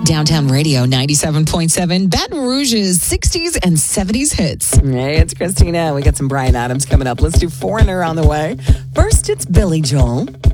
Downtown Radio 97.7, Baton Rouge's 60s and 70s hits. Hey, it's Christina. We got some Bryan Adams coming up. Let's do Foreigner on the way. First, it's Billy Joel.